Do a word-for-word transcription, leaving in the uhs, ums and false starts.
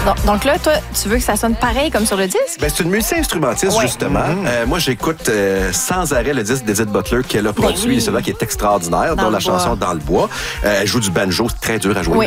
Donc, donc là, toi, tu veux que ça sonne pareil comme sur le disque? Ben, c'est une multi-instrumentiste, Ouais. justement. Mm-hmm. Euh, moi, j'écoute euh, sans arrêt le disque d'Edith Butler qu'elle a produit, oui. celui-là qui est extraordinaire, Dans dont le la bois. chanson Dans le bois. Euh, elle joue du banjo, c'est très dur à jouer. Oui.